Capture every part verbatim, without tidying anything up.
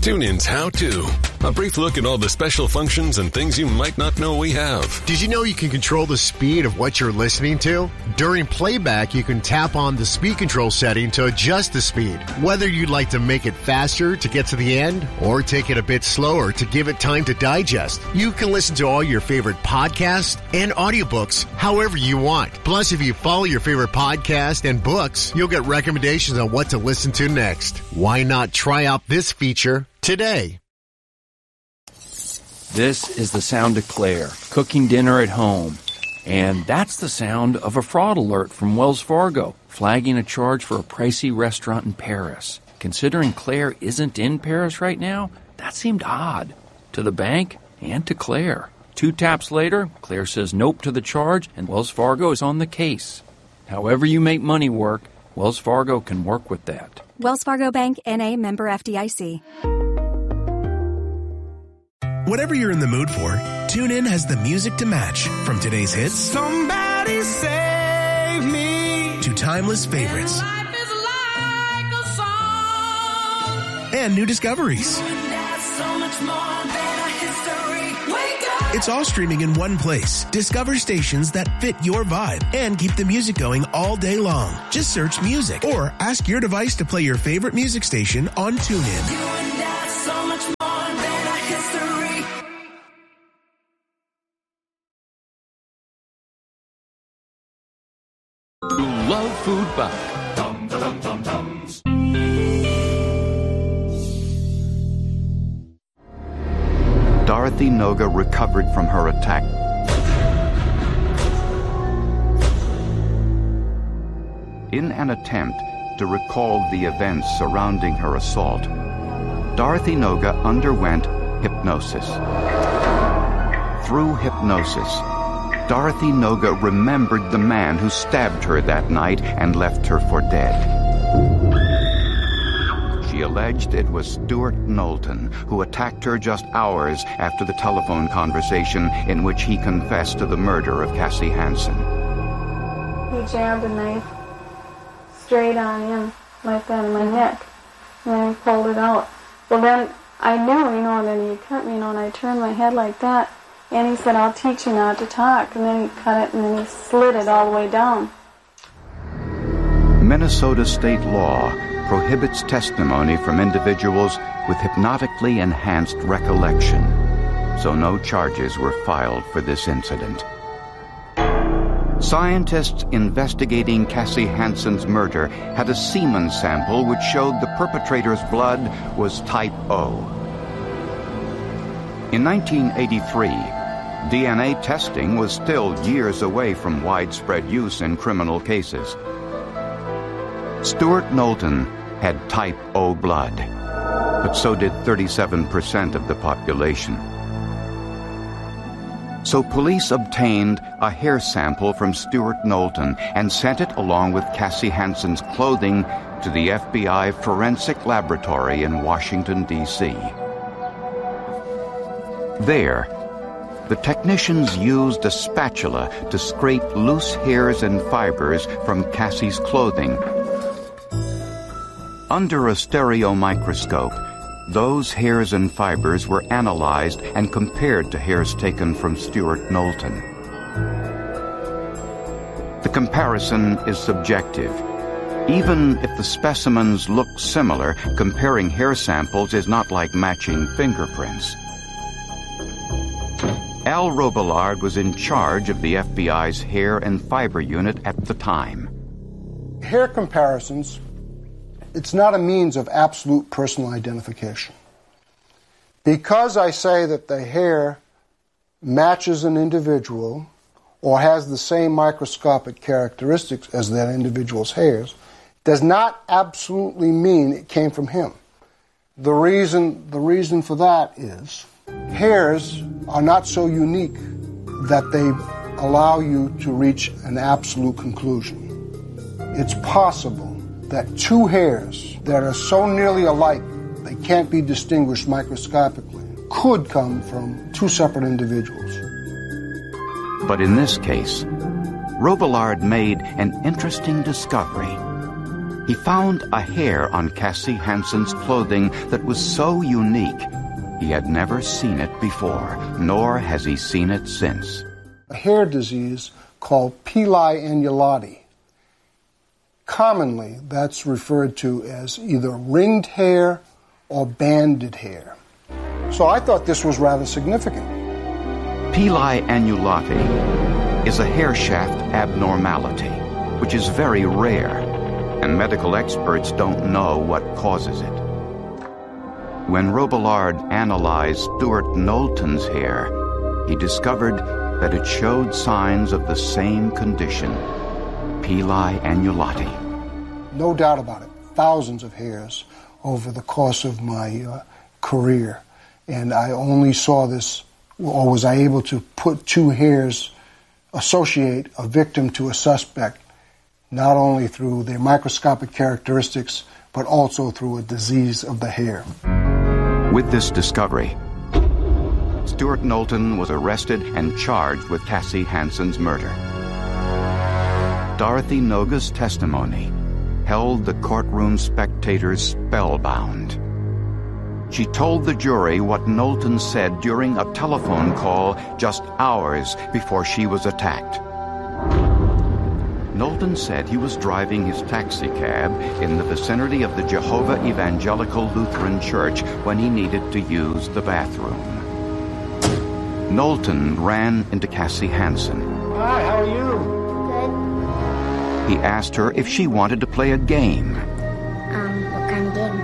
TuneIn's How To. A brief look at all the special functions and things you might not know we have. Did you know you can control the speed of what you're listening to? During playback, you can tap on the speed control setting to adjust the speed. Whether you'd like to make it faster to get to the end or take it a bit slower to give it time to digest, you can listen to all your favorite podcasts and audiobooks however you want. Plus, if you follow your favorite podcast and books, you'll get recommendations on what to listen to next. Why not try out this feature today? This is the sound of Claire, cooking dinner at home. And that's the sound of a fraud alert from Wells Fargo, flagging a charge for a pricey restaurant in Paris. Considering Claire isn't in Paris right now, that seemed odd. To the bank and to Claire. Two taps later, Claire says nope to the charge, and Wells Fargo is on the case. However you make money work, Wells Fargo can work with that. Wells Fargo Bank, N A, member F D I C. Whatever you're in the mood for, TuneIn has the music to match. From today's hits, Somebody save me, to timeless favorites, and life is like a song, and new discoveries. so much more than a history. Wake up. It's all streaming in one place. Discover stations that fit your vibe and keep the music going all day long. Just search music or ask your device to play your favorite music station on TuneIn. You and I, so much more than a history. You love food back. Dum, dum, dum, dums. Dorothy Noga recovered from her attack. In an attempt to recall the events surrounding her assault, Dorothy Noga underwent hypnosis. Through hypnosis, Dorothy Noga remembered the man who stabbed her that night and left her for dead. She alleged it was Stuart Knowlton who attacked her just hours after the telephone conversation in which he confessed to the murder of Cassie Hansen. He jabbed a knife straight on in, like that, in my neck, and then he pulled it out. Well, then I knew, you know, and then he cut me, you know, and I turned my head like that. And he said, I'll teach you not to talk. And then he cut it, and then he slid it all the way down. Minnesota state law prohibits testimony from individuals with hypnotically enhanced recollection, so no charges were filed for this incident. Scientists investigating Cassie Hansen's murder had a semen sample which showed the perpetrator's blood was type O. In nineteen eighty-three, D N A testing was still years away from widespread use in criminal cases. Stuart Knowlton had type O blood, but so did thirty-seven percent of the population. So police obtained a hair sample from Stuart Knowlton and sent it along with Cassie Hansen's clothing to the F B I Forensic Laboratory in Washington, D C There, the technicians used a spatula to scrape loose hairs and fibers from Cassie's clothing. Under a stereo microscope, those hairs and fibers were analyzed and compared to hairs taken from Stuart Knowlton. The comparison is subjective. Even if the specimens look similar, comparing hair samples is not like matching fingerprints. Al Robillard was in charge of the F B I's hair and fiber unit at the time. Hair comparisons, it's not a means of absolute personal identification. Because I say that the hair matches an individual or has the same microscopic characteristics as that individual's hairs, does not absolutely mean it came from him. The reason, the reason for that is hairs are not so unique that they allow you to reach an absolute conclusion. It's possible that two hairs that are so nearly alike they can't be distinguished microscopically could come from two separate individuals. But in this case, Robillard made an interesting discovery. he found a hair on Cassie Hansen's clothing that was so unique he had never seen it before, nor has he seen it since. A hair disease called Pili annulati. Commonly, that's referred to as either ringed hair or banded hair. So I thought this was rather significant. Pili annulati is a hair shaft abnormality, which is very rare, and medical experts don't know what causes it. When Robillard analyzed Stuart Knowlton's hair, he discovered that it showed signs of the same condition, Pili annulati. No doubt about it, thousands of hairs over the course of my uh, career. And I only saw this, or was I able to put two hairs, associate a victim to a suspect, not only through their microscopic characteristics, but also through a disease of the hair. With this discovery, Stuart Knowlton was arrested and charged with Cassie Hansen's murder. Dorothy Noga's testimony held the courtroom spectators spellbound. She told the jury what Knowlton said during a telephone call just hours before she was attacked. Knowlton said he was driving his taxi cab in the vicinity of the Jehovah Evangelical Lutheran Church when he needed to use the bathroom. Knowlton ran into Cassie Hansen. Hi, how are you? He asked her if she wanted to play a game. Um, what kind of game?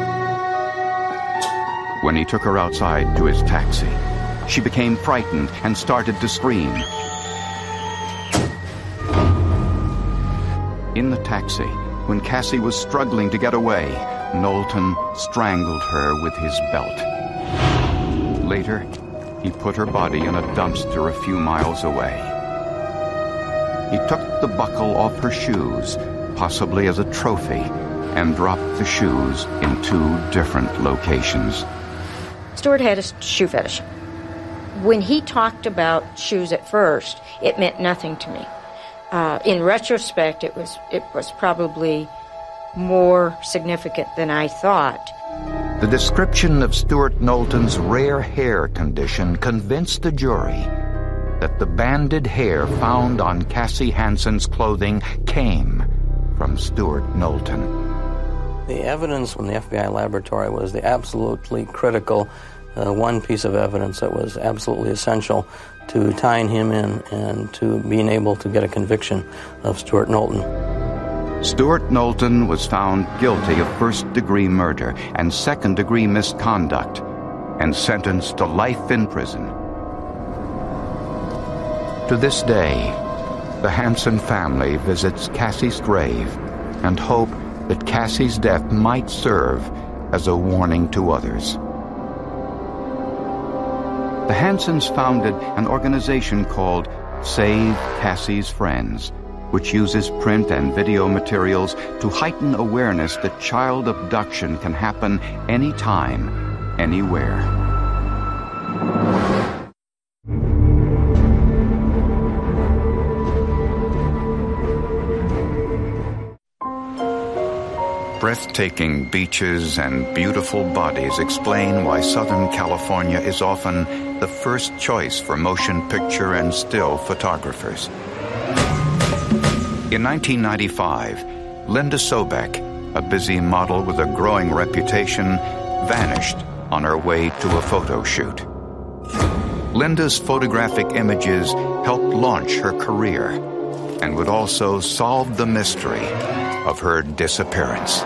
When he took her outside to his taxi, she became frightened and started to scream. In the taxi, when Cassie was struggling to get away, Knowlton strangled her with his belt. Later, he put her body in a dumpster a few miles away. He took the buckle off her shoes, possibly as a trophy, and dropped the shoes in two different locations. Stuart had a shoe fetish. When he talked about shoes at first, it meant nothing to me. Uh, in retrospect, it was it was probably more significant than I thought. The description of Stuart Knowlton's rare hair condition convinced the jury that the banded hair found on Cassie Hansen's clothing came from Stuart Knowlton. The evidence from the F B I laboratory was the absolutely critical uh, one piece of evidence that was absolutely essential to tying him in and to being able to get a conviction of Stuart Knowlton. Stuart Knowlton was found guilty of first-degree murder and second-degree misconduct and sentenced to life in prison. To this day, the Hansen family visits Cassie's grave and hope that Cassie's death might serve as a warning to others. The Hansens founded an organization called Save Cassie's Friends, which uses print and video materials to heighten awareness that child abduction can happen anytime, anywhere. Breathtaking beaches and beautiful bodies explain why Southern California is often the first choice for motion picture and still photographers. In nineteen ninety-five, Linda Sobek, a busy model with a growing reputation, vanished on her way to a photo shoot. Linda's photographic images helped launch her career and would also solve the mystery of her disappearance.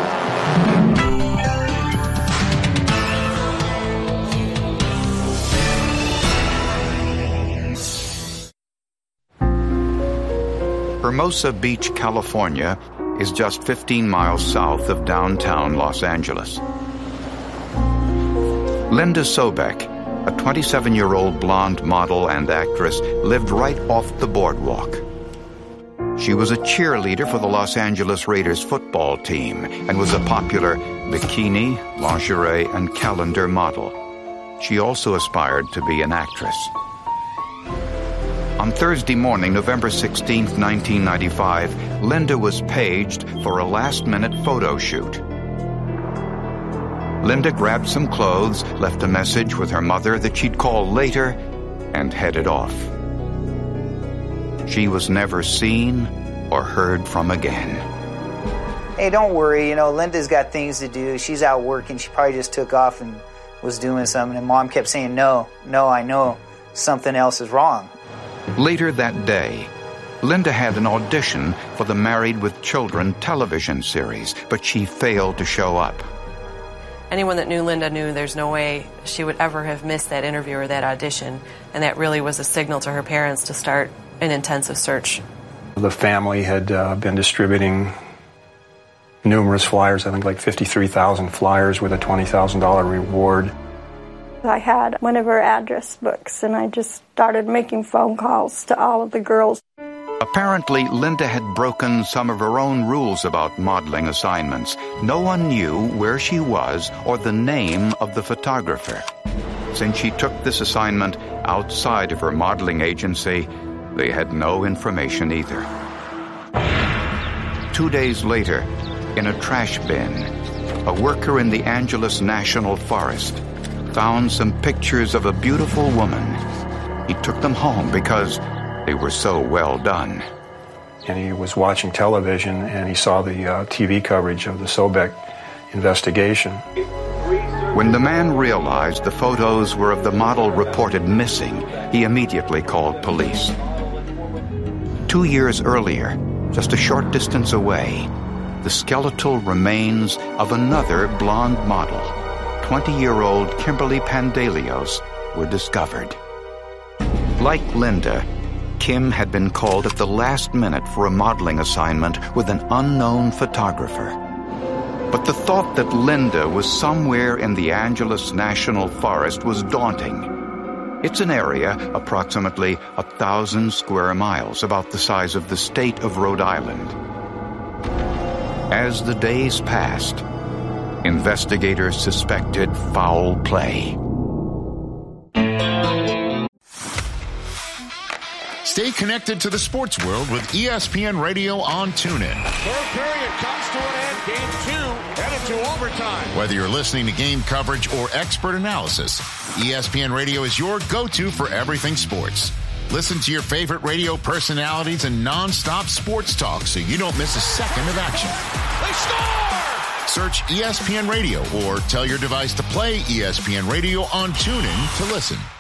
Hermosa Beach, California, is just fifteen miles south of downtown Los Angeles. Linda Sobek, a twenty-seven-year-old blonde model and actress, lived right off the boardwalk. She was a cheerleader for the Los Angeles Raiders football team and was a popular bikini, lingerie, and calendar model. She also aspired to be an actress. On Thursday morning, November sixteenth, nineteen ninety-five, Linda was paged for a last-minute photo shoot. Linda grabbed some clothes, left a message with her mother that she'd call later, and headed off. She was never seen or heard from again. Hey, don't worry, you know, Linda's got things to do. She's out working. She probably just took off and was doing something. And Mom kept saying, no, no, I know something else is wrong. Later that day, Linda had an audition for the Married with Children television series, but she failed to show up. Anyone that knew Linda knew there's no way she would ever have missed that interview or that audition, and that really was a signal to her parents to start an intensive search. The family had uh, been distributing numerous flyers, I think like fifty-three thousand flyers with a twenty thousand dollars reward. I had one of her address books, and I just started making phone calls to all of the girls. Apparently, Linda had broken some of her own rules about modeling assignments. No one knew where she was or the name of the photographer. Since she took this assignment outside of her modeling agency, they had no information either. Two days later, in a trash bin, a worker in the Angeles National Forest found some pictures of a beautiful woman. He took them home because they were so well done. And he was watching television and he saw the uh, T V coverage of the Sobek investigation. When the man realized the photos were of the model reported missing, he immediately called police. Two years earlier, just a short distance away, the skeletal remains of another blonde model, twenty-year-old Kimberly Pandelios, were discovered. Like Linda, Kim had been called at the last minute for a modeling assignment with an unknown photographer. But the thought that Linda was somewhere in the Angeles National Forest was daunting. It's an area approximately a thousand square miles, about the size of the state of Rhode Island. As the days passed, investigators suspected foul play. Stay connected to the sports world with E S P N Radio on TuneIn. Third period comes to an end. Game two headed to overtime. Whether you're listening to game coverage or expert analysis, E S P N Radio is your go-to for everything sports. Listen to your favorite radio personalities and non-stop sports talk so you don't miss a second of action. They score! Search E S P N Radio or tell your device to play E S P N Radio on TuneIn to listen.